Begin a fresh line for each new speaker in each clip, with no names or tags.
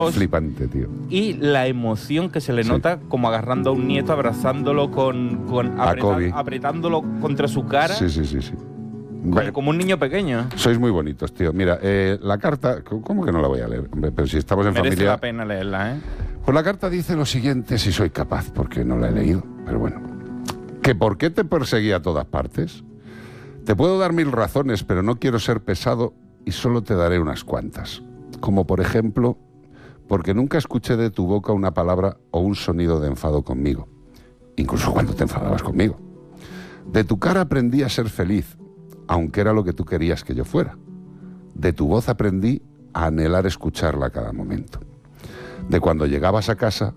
Flipante, tío.
Y la emoción que se le nota como agarrando a un nieto, abrazándolo apretándolo contra su cara.
Sí.
Como un niño pequeño.
Sois muy bonitos, tío. Mira, la carta, ¿cómo que no la voy a leer? Hombre, pero si estamos en
Merece
familia...
la pena leerla, ¿eh?
Pues la carta dice lo siguiente, si soy capaz, porque no la he leído, pero bueno. ¿Que por qué te perseguía a todas partes? Te puedo dar 1000 razones, pero no quiero ser pesado y solo te daré unas cuantas. Como por ejemplo, porque nunca escuché de tu boca una palabra o un sonido de enfado conmigo, incluso cuando te enfadabas conmigo. De tu cara aprendí a ser feliz, aunque era lo que tú querías que yo fuera. De tu voz aprendí a anhelar escucharla a cada momento. De cuando llegabas a casa,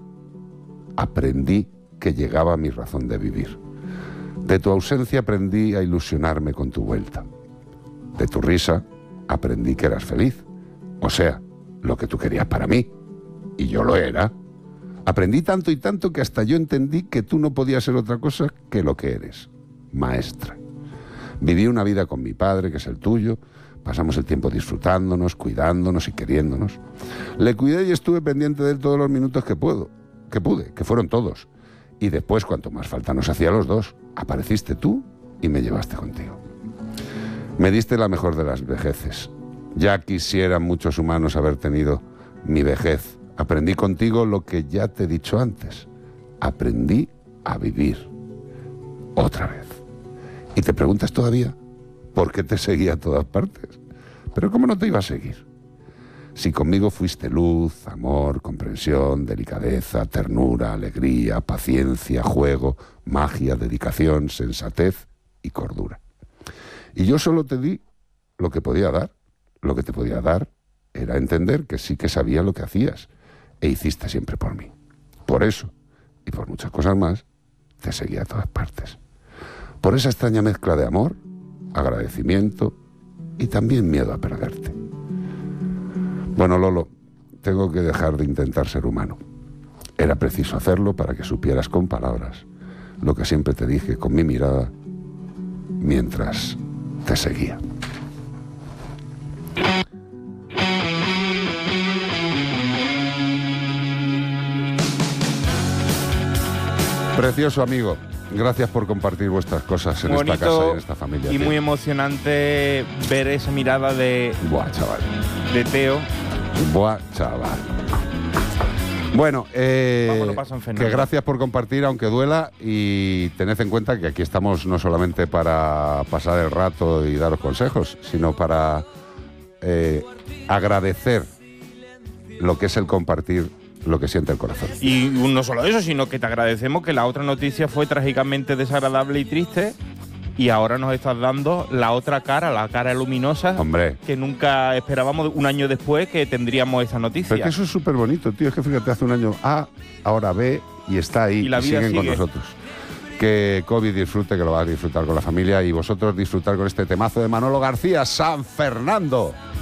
aprendí que llegaba mi razón de vivir. De tu ausencia aprendí a ilusionarme con tu vuelta. De tu risa aprendí que eras feliz, o sea, lo que tú querías para mí. Y yo lo era. Aprendí tanto y tanto que hasta yo entendí que tú no podías ser otra cosa que lo que eres, maestra. Viví una vida con mi padre, que es el tuyo. Pasamos el tiempo disfrutándonos, cuidándonos y queriéndonos. Le cuidé y estuve pendiente de él todos los minutos que pude, que fueron todos. Y después, cuanto más falta nos hacía a los dos, apareciste tú y me llevaste contigo. Me diste la mejor de las vejeces. Ya quisieran muchos humanos haber tenido mi vejez. Aprendí contigo lo que ya te he dicho antes. Aprendí a vivir. Otra vez. ¿Y te preguntas todavía por qué te seguía a todas partes? Pero ¿cómo no te iba a seguir? Si conmigo fuiste luz, amor, comprensión, delicadeza, ternura, alegría, paciencia, juego, magia, dedicación, sensatez y cordura. Y yo solo te di lo que podía dar. Lo que te podía dar era entender que sí que sabía lo que hacías e hiciste siempre por mí. Por eso, y por muchas cosas más, te seguía a todas partes. Por esa extraña mezcla de amor, agradecimiento y también miedo a perderte. Bueno, Lolo, tengo que dejar de intentar ser humano. Era preciso hacerlo para que supieras con palabras lo que siempre te dije con mi mirada mientras te seguía. Precioso amigo, gracias por compartir vuestras cosas en esta casa y en esta familia.
Y
tío.
muy emocionante ver esa mirada de
chaval.
De Teo.
Buah, chaval. Bueno,
que
gracias por compartir, aunque duela, y tened en cuenta que aquí estamos no solamente para pasar el rato y daros consejos, sino para agradecer lo que es el compartir lo que siente el corazón.
Y no solo eso, sino que te agradecemos que la otra noticia fue trágicamente desagradable y triste, y ahora nos estás dando la otra cara, la cara luminosa.
Hombre,
que nunca esperábamos un año después que tendríamos esa noticia.
Pero es que eso es súper bonito, tío. Es que fíjate, hace un año A, ahora B, y está ahí,
y la vida
siguen
sigue
con nosotros. Que COVID disfrute, que lo va a disfrutar con la familia, y vosotros disfrutar con este temazo de Manolo García, San Fernando.